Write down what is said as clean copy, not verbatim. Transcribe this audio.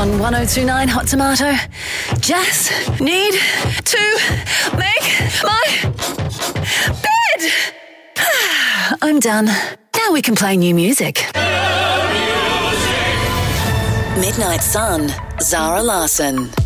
on 1029 Hot Tomato. Just need to make my bed. I'm done. Now we can play new music. Midnight Sun, Zara Larsson.